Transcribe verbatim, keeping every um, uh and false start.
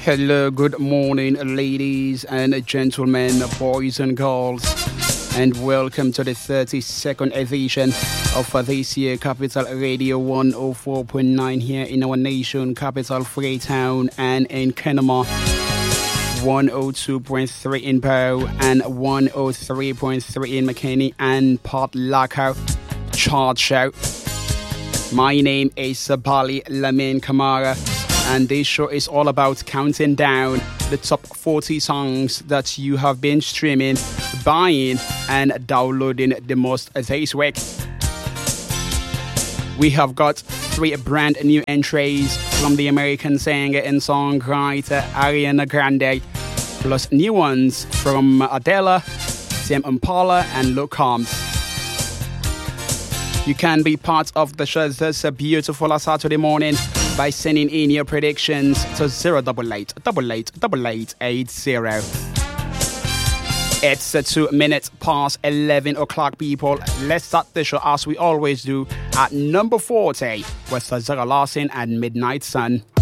Hello, good morning, ladies and gentlemen, boys and girls, and welcome to the thirty-second edition of this year Capital Radio one oh four point nine here in our nation, capital Freetown, and in Kenema, one oh two point three in Bow, and one oh three point three in McKinney and Port Lackow. Chart show. My name is Sabali Lamin Kamara, and this show is all about counting down the top forty songs that you have been streaming, buying, and downloading the most this week. We have got three brand new entries from the American singer and songwriter Ariana Grande, plus new ones from Adele, Tame Impala, and Luke Combs. You can be part of the show this beautiful Saturday morning by sending in your predictions to zero double eight double eight double eight eight zero. It's uh, two minutes past eleven o'clock, people. Let's start the show as we always do at number forty with Zara Larson and Midnight Sun.